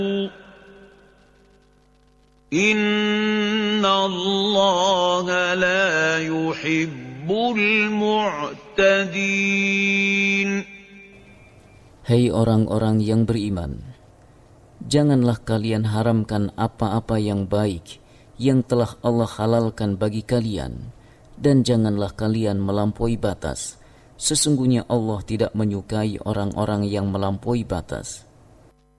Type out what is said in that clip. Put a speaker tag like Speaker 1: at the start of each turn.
Speaker 1: Inna Allah la yuhibbul mu'tadin.
Speaker 2: Hai orang-orang yang beriman, janganlah kalian haramkan apa-apa yang baik yang telah Allah halalkan bagi kalian, dan janganlah kalian melampaui batas. Sesungguhnya Allah tidak menyukai orang-orang yang melampaui batas.